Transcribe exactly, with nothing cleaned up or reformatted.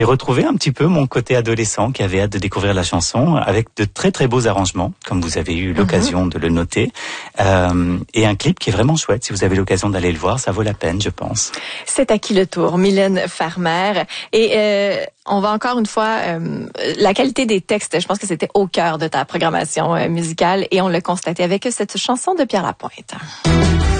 J'ai retrouvé un petit peu mon côté adolescent qui avait hâte de découvrir la chanson avec de très très beaux arrangements, comme vous avez eu l'occasion mm-hmm. de le noter, euh, et un clip qui est vraiment chouette. Si vous avez l'occasion d'aller le voir, ça vaut la peine, je pense. C'est à qui le tour, Mylène Farmer. Et euh, on va encore une fois, euh, la qualité des textes, je pense que c'était au cœur de ta programmation euh, musicale, et on l'a constaté avec cette chanson de Pierre Lapointe.